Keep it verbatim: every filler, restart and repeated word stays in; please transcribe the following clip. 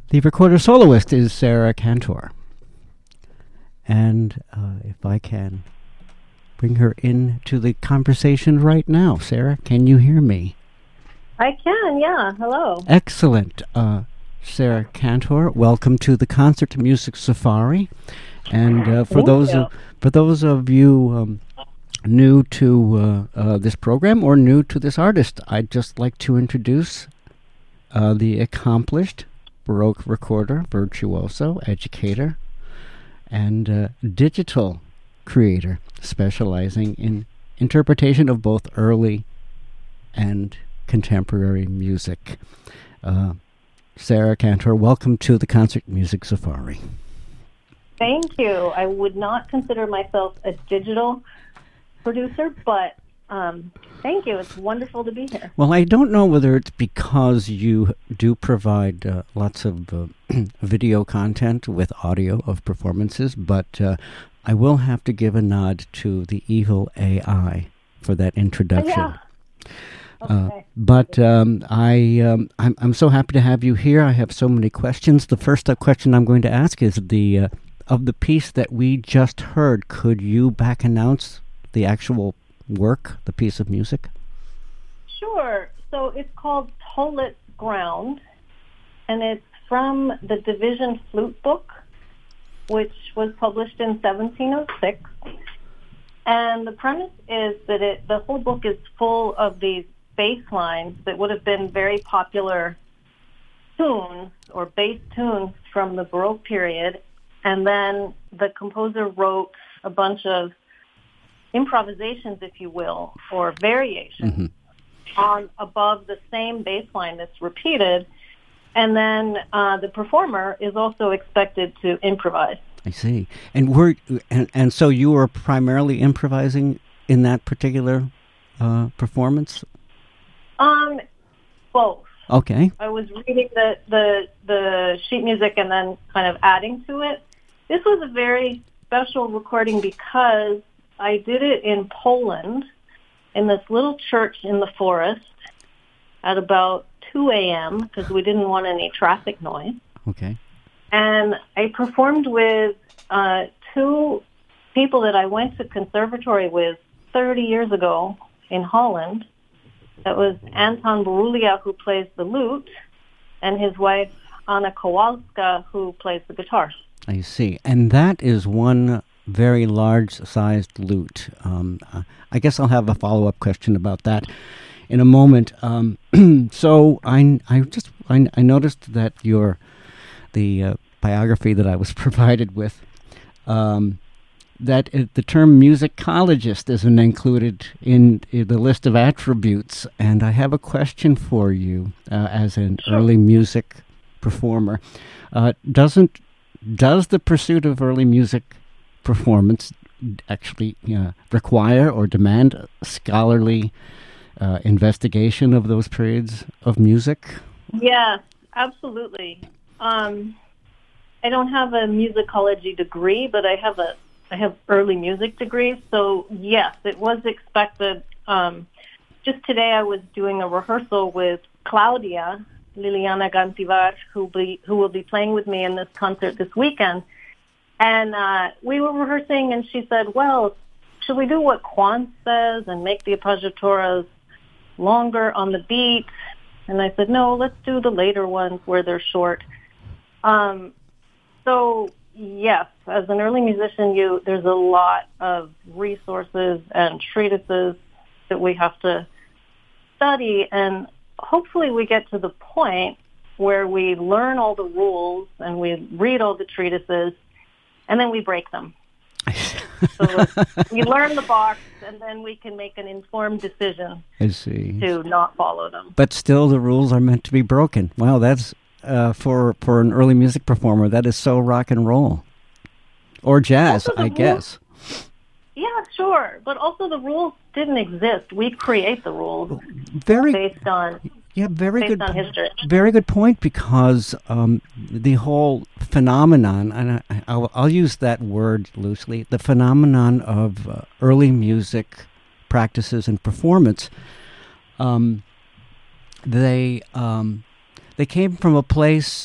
The recorder soloist is Sarah Cantor. And uh, if I can bring her into the conversation right now. Sarah, can you hear me? I can, yeah. Hello. Excellent. Uh, Sarah Cantor, welcome to the Concert Music Safari. And uh, for Thank those you. of, for those of you um, new to uh, uh, this program or new to this artist, I'd just like to introduce uh, the accomplished Baroque recorder, virtuoso, educator, and uh, digital creator, specializing in interpretation of both early and contemporary music. Uh, Sarah Cantor, welcome to the Concert Music Safari. Thank you. I would not consider myself a digital producer, but um, thank you. It's wonderful to be here. Well, I don't know whether it's because you do provide uh, lots of uh, video content with audio of performances, but uh, I will have to give a nod to the evil A I for that introduction. Yeah. Uh, Okay. but um, I, um, I'm, I'm so happy to have you here. I have so many questions. The first uh, question I'm going to ask is the uh, of the piece that we just heard. Could you back announce the actual work, the piece of music? Sure. So it's called Tollet's Ground, and it's from the Division Flute Book, which was published in seventeen oh six. And the premise is that it the whole book is full of these bass lines that would have been very popular tunes or bass tunes from the Baroque period. And then the composer wrote a bunch of improvisations, if you will, or variations mm-hmm. on above the same bass line that's repeated. And then uh, the performer is also expected to improvise. I see. And we're and, and so you were primarily improvising in that particular uh, performance? Um, both. Okay. I was reading the, the the sheet music and then kind of adding to it. This was a very special recording because I did it in Poland in this little church in the forest at about two a.m. because we didn't want any traffic noise. Okay. And I performed with uh, two people that I went to conservatory with thirty years ago in Holland. That was Anton Borulia, who plays the lute, and his wife, Anna Kowalska, who plays the guitar. I see. And that is one very large-sized lute. Um, uh, I guess I'll have a follow-up question about that in a moment. Um, so I, I just I, I noticed that your the uh, biography that I was provided with, um, that uh, the term musicologist isn't included in, in the list of attributes. And I have a question for you uh, as an Sure. early music performer. Uh, doesn't does the pursuit of early music performance actually uh, require or demand scholarly uh, investigation of those periods of music? Yeah, absolutely. Um, I don't have a musicology degree, but I have a I have early music degree. So yes, it was expected. Um, just today, I was doing a rehearsal with Claudia Liliana Gantivar, who be who will be playing with me in this concert this weekend. And uh, we were rehearsing, and she said, "Well, should we do what Quant says and make the appoggiaturas longer on the beat?" And I said, "No, let's do the later ones where they're short." Um, so yes, as an early musician, you there's a lot of resources and treatises that we have to study, and hopefully we get to the point where we learn all the rules and we read all the treatises, and then we break them. So we learn the box, and then we can make an informed decision I see. to not follow them. But still, the rules are meant to be broken. Wow, that's uh, for for an early music performer. That is so rock and roll, or jazz, Also, the I rules- guess. Yeah, sure. But also the rules didn't exist. We create the rules Very based on yeah, very based good. on history. Very good point, because um, the whole phenomenon, and I, I'll, I'll use that word loosely, the phenomenon of uh, early music practices and performance, um, they um, they came from a place